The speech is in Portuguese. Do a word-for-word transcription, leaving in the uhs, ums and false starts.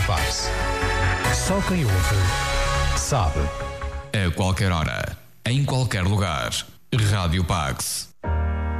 Pax. Só quem ouve sabe. A qualquer hora, em qualquer lugar. Rádio Pax.